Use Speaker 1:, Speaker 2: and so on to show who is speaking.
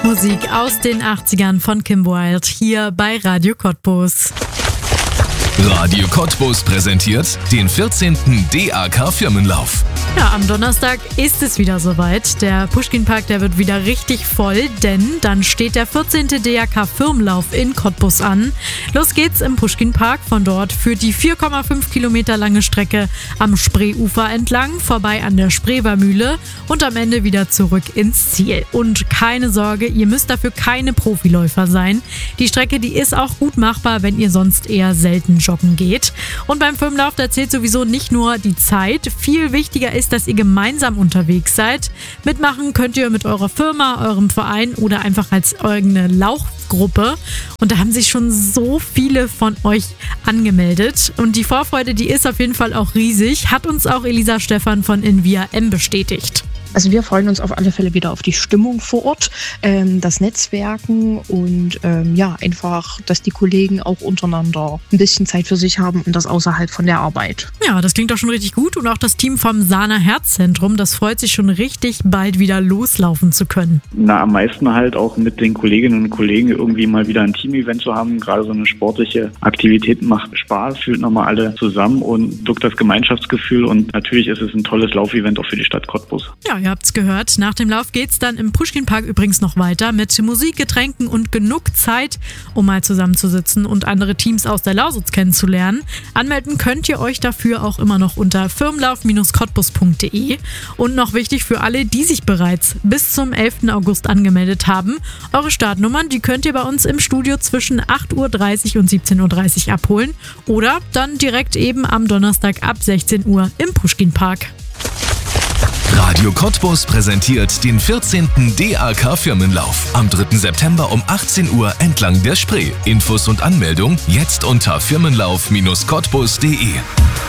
Speaker 1: Musik aus den 80ern von Kim Wilde hier bei Radio Cottbus.
Speaker 2: Radio Cottbus präsentiert den 14. DAK Firmenlauf.
Speaker 1: Ja, am Donnerstag ist es wieder soweit. Der Puschkin-Park, der wird wieder richtig voll, denn dann steht der 14. DAK Firmenlauf in Cottbus an. Los geht's im Puschkin-Park. Von dort führt die 4,5 Kilometer lange Strecke am Spreeufer entlang, vorbei an der Spreewalmühle und am Ende wieder zurück ins Ziel. Und keine Sorge, ihr müsst dafür keine Profiläufer sein. Die Strecke, die ist auch gut machbar, wenn ihr sonst eher selten joggen geht. Und beim Firmenlauf, da zählt sowieso nicht nur die Zeit. Viel wichtiger ist, dass ihr gemeinsam unterwegs seid. Mitmachen könnt ihr mit eurer Firma, eurem Verein oder einfach als eigene Laufgruppe. Und da haben sich schon so viele von euch angemeldet. Und die Vorfreude, die ist auf jeden Fall auch riesig, hat uns auch Elisa Stephan von Invia M bestätigt.
Speaker 3: Also wir freuen uns auf alle Fälle wieder auf die Stimmung vor Ort, das Netzwerken und einfach, dass die Kollegen auch untereinander ein bisschen Zeit für sich haben und das außerhalb von der Arbeit.
Speaker 1: Ja, das klingt doch schon richtig gut und auch das Team vom Sahner Herzzentrum, das freut sich schon richtig, bald wieder loslaufen zu können.
Speaker 4: Am meisten halt auch mit den Kolleginnen und Kollegen irgendwie mal wieder ein Team-Event zu haben. Gerade so eine sportliche Aktivität macht Spaß, fühlt nochmal alle zusammen und drückt das Gemeinschaftsgefühl und natürlich ist es ein tolles Laufevent auch für die Stadt Cottbus.
Speaker 1: Ja, ihr habt's gehört. Nach dem Lauf geht's dann im Puschkin-Park übrigens noch weiter mit Musik, Getränken und genug Zeit, um mal zusammenzusitzen und andere Teams aus der Lausitz kennenzulernen. Anmelden könnt ihr euch dafür auch immer noch unter firmenlauf-cottbus.de. Und noch wichtig für alle, die sich bereits bis zum 11. August angemeldet haben, eure Startnummern, die könnt ihr bei uns im Studio zwischen 8.30 Uhr und 17.30 Uhr abholen oder dann direkt eben am Donnerstag ab 16 Uhr im Puschkin-Park.
Speaker 2: Radio Cottbus präsentiert den 14. DAK Firmenlauf am 3. September um 18 Uhr entlang der Spree. Infos und Anmeldung jetzt unter firmenlauf-cottbus.de.